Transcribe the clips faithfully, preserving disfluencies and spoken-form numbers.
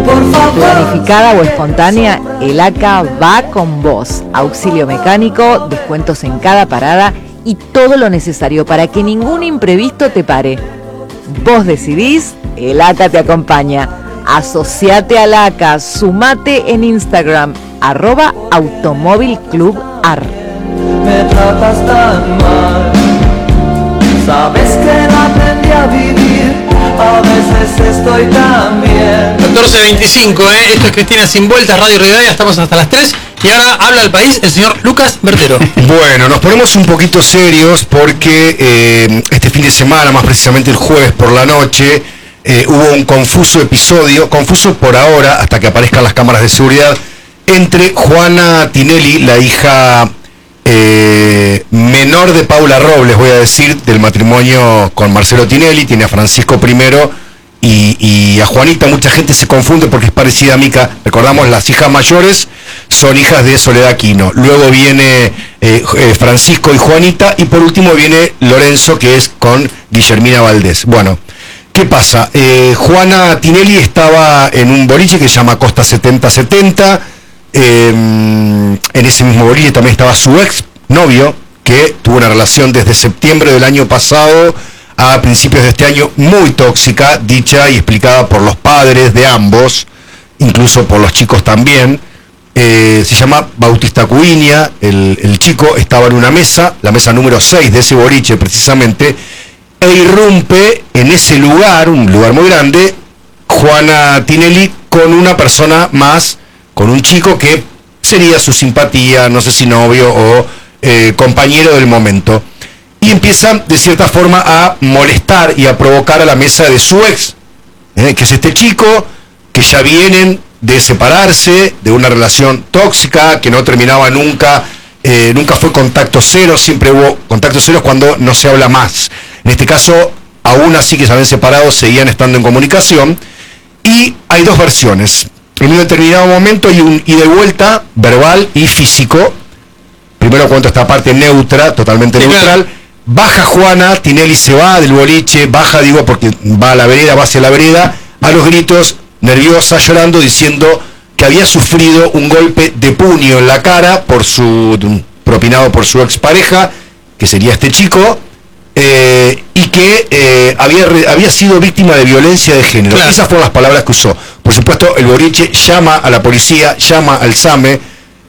Planificada o espontánea, el A C A va con vos. Auxilio mecánico, descuentos en cada parada y todo lo necesario para que ningún imprevisto te pare. Vos decidís, el A C A te acompaña. Asociate al A C A, sumate en Instagram, arroba Automóvil Club A R. Me tratas tan mal, sabes que no aprendí a vivir, a veces estoy tan bien. catorce veinticinco, ¿eh? Esto es Cristina Sin Vueltas, Radio Rivadavia, estamos hasta las tres. Y ahora habla el país el señor Lucas Bertero. Bueno, nos ponemos un poquito serios porque eh, este fin de semana, más precisamente el jueves por la noche, eh, hubo un confuso episodio, confuso por ahora, hasta que aparezcan las cámaras de seguridad, entre Juana Tinelli, la hija eh, menor de Paula Robles, voy a decir, del matrimonio con Marcelo Tinelli, tiene a Francisco primero y, y a Juanita. Mucha gente se confunde porque es parecida a Mica. Recordamos, las hijas mayores son hijas de Soledad Aquino. Luego viene eh, eh, Francisco y Juanita, y por último viene Lorenzo, que es con Guillermina Valdés. Bueno, ¿qué pasa? Eh, Juana Tinelli estaba en un boliche que se llama Costa setenta setenta. Eh, en ese mismo boliche también estaba su ex novio, que tuvo una relación desde septiembre del año pasado a principios de este año, muy tóxica, dicha y explicada por los padres de ambos, incluso por los chicos también. Eh, se llama Bautista Cuiña, el, el chico estaba en una mesa, la mesa número seis de ese boliche precisamente, e irrumpe en ese lugar, un lugar muy grande, Juana Tinelli con una persona más, con un chico que sería su simpatía, no sé si novio o eh, compañero del momento. Y empiezan de cierta forma a molestar y a provocar a la mesa de su ex, eh, que es este chico, que ya vienen de separarse, de una relación tóxica, que no terminaba nunca, eh, nunca fue contacto cero, siempre hubo contacto cero cuando no se habla más. En este caso, aún así que se habían separado, seguían estando en comunicación, y hay dos versiones. En un determinado momento hay un ida y vuelta verbal y físico. Primero cuento esta parte neutra, totalmente sí, neutral. Claro. Baja Juana Tinelli, se va del boliche, baja, digo, porque va a la vereda, va hacia la vereda, a los gritos, nerviosa, llorando, diciendo que había sufrido un golpe de puño en la cara por su propinado por su expareja, que sería este chico, eh, y que eh, había, había sido víctima de violencia de género. Claro. Esas fueron las palabras que usó. Por supuesto, el boliche llama a la policía, llama al SAME.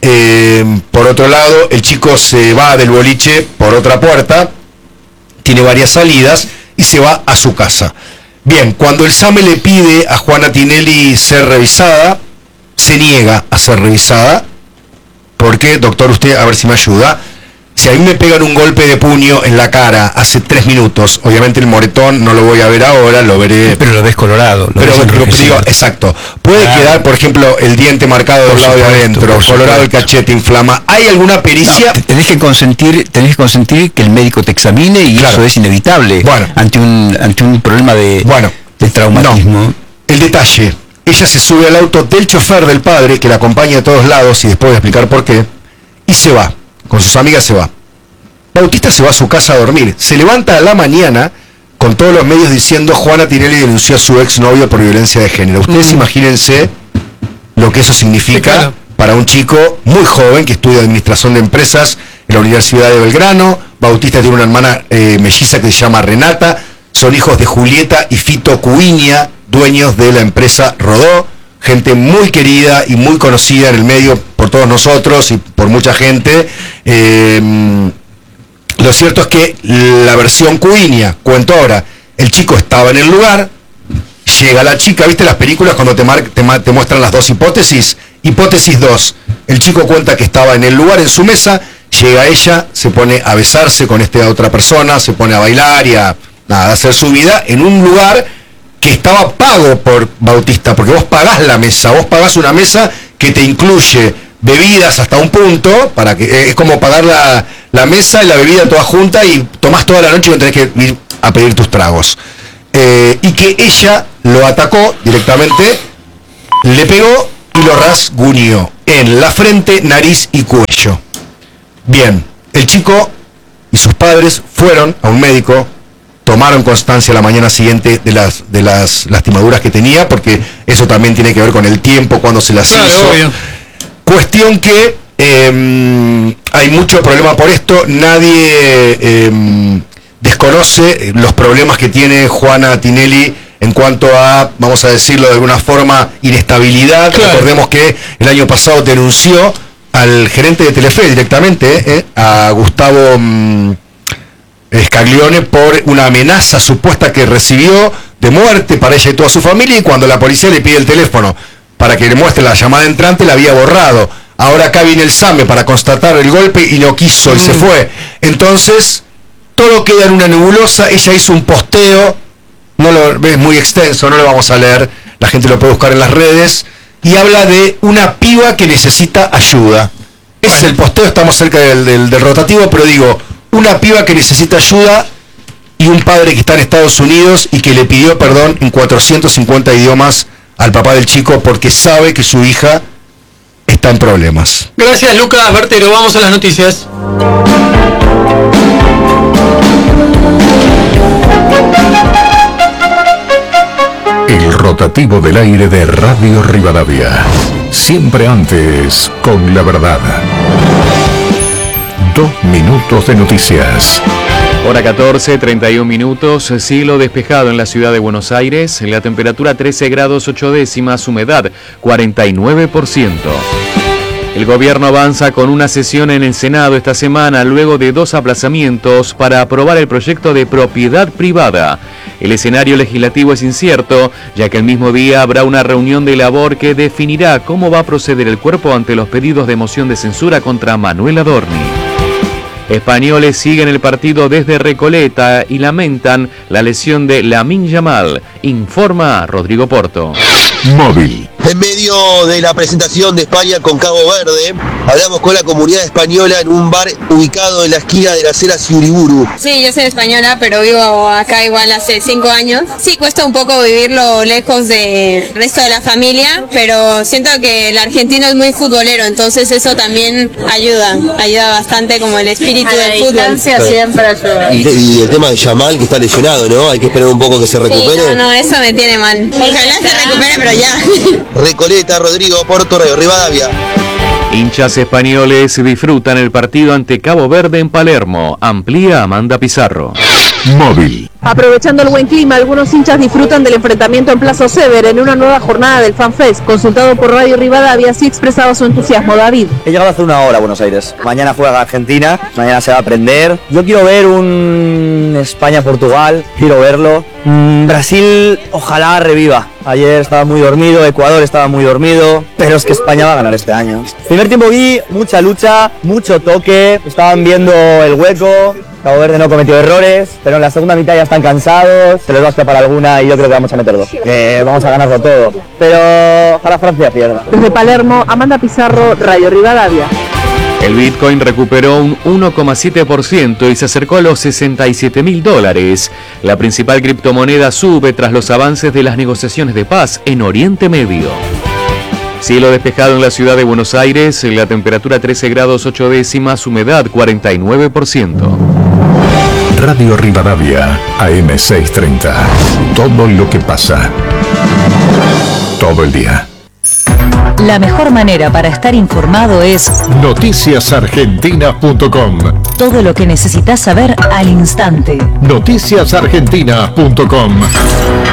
Eh, por otro lado, el chico se va del boliche por otra puerta, tiene varias salidas y se va a su casa. Bien, cuando el SAME le pide a Juana Tinelli ser revisada, se niega a ser revisada, porque, doctor, usted, a ver si me ayuda, si a mí me pegan un golpe de puño en la cara hace tres minutos, obviamente el moretón no lo voy a ver ahora, lo veré... Pero lo ves colorado. Lo pero ves lo digo, exacto. Puede ah, quedar, por ejemplo, el diente marcado del lado de adentro, colorado el cachete, inflama. ¿Hay alguna pericia? No, tenés que consentir, tenés que consentir que el médico te examine, y claro, eso es inevitable. Bueno, ante un ante un problema de, bueno, de traumatismo. No. El detalle, ella se sube al auto del chofer del padre, que la acompaña a todos lados, y después voy a explicar por qué, y se va. Con sus amigas se va. Bautista se va a su casa a dormir. Se levanta a la mañana con todos los medios diciendo: Juana Tinelli denunció a su exnovio por violencia de género. Ustedes mm. imagínense lo que eso significa, sí, claro, para un chico muy joven que estudia administración de empresas en la Universidad de Belgrano. Bautista tiene una hermana eh, melliza que se llama Renata. Son hijos de Julieta y Fito Cuiña, dueños de la empresa Rodó. Gente muy querida y muy conocida en el medio por todos nosotros y por mucha gente. Eh, Lo cierto es que la versión Cuiña, cuento ahora, el chico estaba en el lugar, llega la chica, ¿viste las películas cuando te, mar, te, te muestran las dos hipótesis? Hipótesis dos, el chico cuenta que estaba en el lugar, en su mesa, llega ella, se pone a besarse con esta otra persona, se pone a bailar y a, a hacer su vida en un lugar que estaba pago por Bautista, porque vos pagás la mesa, vos pagás una mesa que te incluye bebidas hasta un punto, para que eh, es como pagar la, la mesa y la bebida toda junta, y tomás toda la noche y no tenés que ir a pedir tus tragos. Eh, y que ella lo atacó directamente, le pegó y lo rasguñó en la frente, nariz y cuello. Bien, el chico y sus padres fueron a un médico, tomaron constancia la mañana siguiente de las, de las lastimaduras que tenía, porque eso también tiene que ver con el tiempo, cuando se las Claro, hizo. obvio. Cuestión que eh, hay mucho problema por esto, nadie eh, desconoce los problemas que tiene Juana Tinelli en cuanto a, vamos a decirlo de alguna forma, inestabilidad. Claro. Recordemos que el año pasado denunció al gerente de Telefe directamente, eh, a Gustavo mm, Scaglione, por una amenaza supuesta que recibió de muerte para ella y toda su familia, y cuando la policía le pide el teléfono para que le muestre la llamada entrante, la había borrado. Ahora acá viene el SAME para constatar el golpe y no quiso, y mm. se fue. Entonces, todo queda en una nebulosa. Ella hizo un posteo, no lo, es muy extenso, no lo vamos a leer, la gente lo puede buscar en las redes, y habla de una piba que necesita ayuda. Ese es el posteo, estamos cerca del, del, del rotativo, pero digo, una piba que necesita ayuda y un padre que está en Estados Unidos y que le pidió perdón en cuatrocientos cincuenta idiomas al papá del chico porque sabe que su hija está en problemas. Gracias, Lucas Bertero. Vamos a las noticias. El rotativo del aire de Radio Rivadavia. Siempre antes con la verdad. Dos minutos de noticias. Hora catorce, treinta y un minutos, cielo despejado en la ciudad de Buenos Aires, la temperatura trece grados ocho décimas, humedad cuarenta y nueve por ciento. El gobierno avanza con una sesión en el Senado esta semana luego de dos aplazamientos para aprobar el proyecto de propiedad privada. El escenario legislativo es incierto, ya que el mismo día habrá una reunión de labor que definirá cómo va a proceder el cuerpo ante los pedidos de moción de censura contra Manuel Adorni. Españoles siguen el partido desde Recoleta y lamentan la lesión de Lamine Yamal, informa Rodrigo Porto. Móvil. En medio de la presentación de España con Cabo Verde, hablamos con la comunidad española en un bar ubicado en la esquina de las Heras y Uriburu. Sí, yo soy española, pero vivo acá igual hace cinco años. Sí, cuesta un poco vivirlo lejos del resto de la familia, pero siento que el argentino es muy futbolero, entonces eso también ayuda, ayuda bastante como el espíritu del fútbol. Siempre ayuda. Y, y el tema de Yamal, que está lesionado, ¿no? Hay que esperar un poco que se recupere. Sí, no, no, eso me tiene mal. Ojalá se recupere, pero ya. Recoleta, Rodrigo Porto, Radio Rivadavia. Hinchas españoles disfrutan el partido ante Cabo Verde en Palermo. Amplía Amanda Pizarro. Móvil. Aprovechando el buen clima, algunos hinchas disfrutan del enfrentamiento en Plaza Sever en una nueva jornada del FanFest. Consultado por Radio Rivadavia, así expresaba su entusiasmo David. He llegado hace una hora a Buenos Aires. Mañana juega Argentina, mañana se va a aprender. Yo quiero ver un España-Portugal, quiero verlo. Mm, Brasil, ojalá reviva. Ayer estaba muy dormido, Ecuador estaba muy dormido, pero es que España va a ganar este año. Primer tiempo vi mucha lucha, mucho toque, estaban viendo el hueco. Cabo Verde no cometió errores, pero en la segunda mitad ya están cansados, se les va a escapar alguna y yo creo que vamos a meter dos. Eh, vamos a ganarlo todo, pero ojalá Francia pierda. Desde Palermo, Amanda Pizarro, Radio Rivadavia. El Bitcoin recuperó un uno coma siete por ciento y se acercó a los sesenta y siete mil dólares. La principal criptomoneda sube tras los avances de las negociaciones de paz en Oriente Medio. Cielo despejado en la ciudad de Buenos Aires, la temperatura trece grados ocho décimas, humedad cuarenta y nueve por ciento. Radio Rivadavia, A M seiscientos treinta. Todo lo que pasa. Todo el día. La mejor manera para estar informado es noticias argentina punto com. Todo lo que necesitas saber al instante. noticias argentina punto com.